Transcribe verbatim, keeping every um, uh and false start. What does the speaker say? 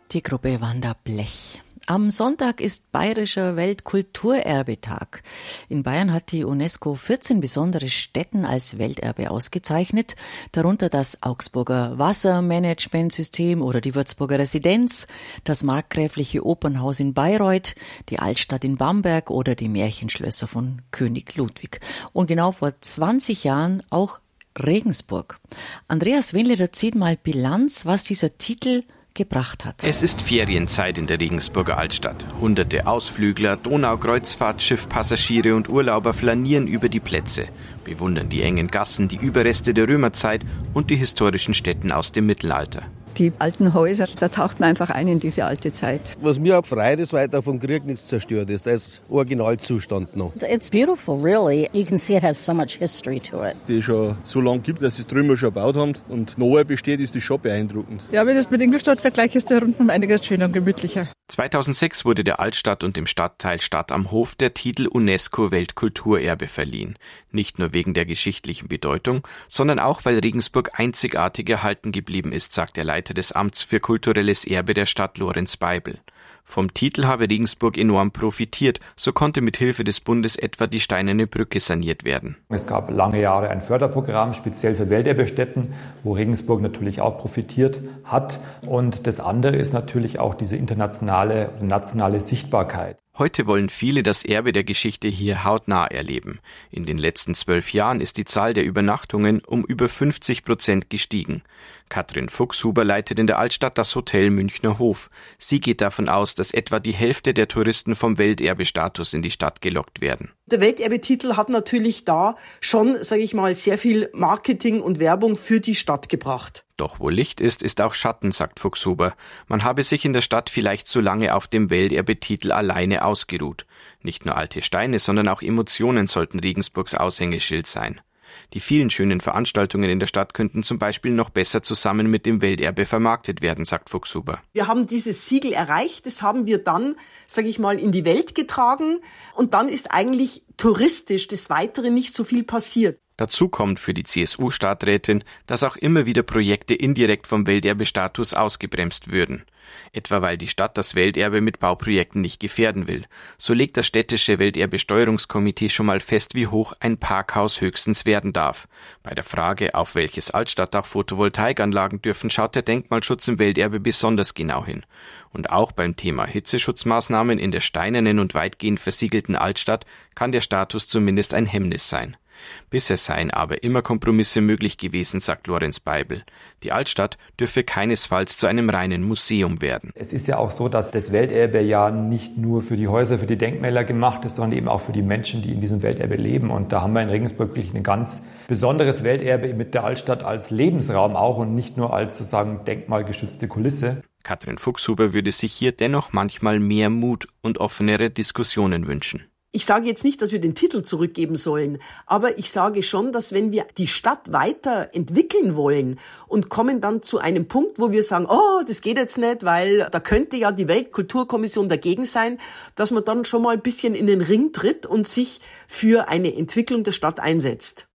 Die Gruppe Wanda Blech. Am Sonntag ist Bayerischer Weltkulturerbetag. In Bayern hat die UNESCO vierzehn besondere Stätten als Welterbe ausgezeichnet, darunter das Augsburger Wassermanagementsystem oder die Würzburger Residenz, das markgräfliche Opernhaus in Bayreuth, die Altstadt in Bamberg oder die Märchenschlösser von König Ludwig. Und genau vor zwanzig Jahren auch Regensburg. Andreas Wenleder zieht mal Bilanz, was dieser Titel gebracht hat. Es ist Ferienzeit in der Regensburger Altstadt. Hunderte Ausflügler, Donaukreuzfahrtschiff, Passagiere und Urlauber flanieren über die Plätze, bewundern die engen Gassen, die Überreste der Römerzeit und die historischen Stätten aus dem Mittelalter. Die alten Häuser, da taucht man einfach ein in diese alte Zeit. Was mir auch freut, ist, weil da vom Krieg nichts zerstört ist. Da ist Originalzustand noch. It's beautiful, really. You can see it has so much history to it. Die schon so lange gibt, dass sie es drüber schon gebaut haben und neu besteht, ist das schon beeindruckend. Ja, wenn ich das mit Ingolstadt vergleiche, ist der rundum einiges schöner und gemütlicher. zweitausendsechs wurde der Altstadt und dem Stadtteil Stadt am Hof der Titel UNESCO Weltkulturerbe verliehen. Nicht nur wegen der geschichtlichen Bedeutung, sondern auch, weil Regensburg einzigartig erhalten geblieben ist, sagt der Leiter des Amts für kulturelles Erbe der Stadt Lorenz Beibel. Vom Titel habe Regensburg enorm profitiert, so konnte mit Hilfe des Bundes etwa die Steinerne Brücke saniert werden. Es gab lange Jahre ein Förderprogramm, speziell für Welterbestätten, wo Regensburg natürlich auch profitiert hat. Und das andere ist natürlich auch diese internationale und nationale Sichtbarkeit. Heute wollen viele das Erbe der Geschichte hier hautnah erleben. In den letzten zwölf Jahren ist die Zahl der Übernachtungen um über fünfzig Prozent gestiegen. Katrin Fuchshuber leitet in der Altstadt das Hotel Münchner Hof. Sie geht davon aus, dass etwa die Hälfte der Touristen vom Welterbestatus in die Stadt gelockt werden. Der Welterbetitel hat natürlich da schon, sage ich mal, sehr viel Marketing und Werbung für die Stadt gebracht. Doch wo Licht ist, ist auch Schatten, sagt Fuchshuber. Man habe sich in der Stadt vielleicht zu lange auf dem Welterbetitel alleine ausgeruht. Nicht nur alte Steine, sondern auch Emotionen sollten Regensburgs Aushängeschild sein. Die vielen schönen Veranstaltungen in der Stadt könnten zum Beispiel noch besser zusammen mit dem Welterbe vermarktet werden, sagt Fuchshuber. Wir haben dieses Siegel erreicht, das haben wir dann, sage ich mal, in die Welt getragen und dann ist eigentlich touristisch des Weiteren nicht so viel passiert. Dazu kommt für die C S U-Stadträtin, dass auch immer wieder Projekte indirekt vom Welterbestatus ausgebremst würden. Etwa weil die Stadt das Welterbe mit Bauprojekten nicht gefährden will. So legt das städtische Welterbesteuerungskomitee schon mal fest, wie hoch ein Parkhaus höchstens werden darf. Bei der Frage, auf welches Altstadtdach Photovoltaikanlagen dürfen, schaut der Denkmalschutz im Welterbe besonders genau hin. Und auch beim Thema Hitzeschutzmaßnahmen in der steinernen und weitgehend versiegelten Altstadt kann der Status zumindest ein Hemmnis sein. Bisher seien aber immer Kompromisse möglich gewesen, sagt Lorenz Beibel. Die Altstadt dürfe keinesfalls zu einem reinen Museum werden. Es ist ja auch so, dass das Welterbe ja nicht nur für die Häuser, für die Denkmäler gemacht ist, sondern eben auch für die Menschen, die in diesem Welterbe leben. Und da haben wir in Regensburg wirklich ein ganz besonderes Welterbe mit der Altstadt als Lebensraum auch und nicht nur als sozusagen denkmalgeschützte Kulisse. Katrin Fuchshuber würde sich hier dennoch manchmal mehr Mut und offenere Diskussionen wünschen. Ich sage jetzt nicht, dass wir den Titel zurückgeben sollen, aber ich sage schon, dass wenn wir die Stadt weiterentwickeln wollen und kommen dann zu einem Punkt, wo wir sagen, oh, das geht jetzt nicht, weil da könnte ja die Weltkulturkommission dagegen sein, dass man dann schon mal ein bisschen in den Ring tritt und sich für eine Entwicklung der Stadt einsetzt.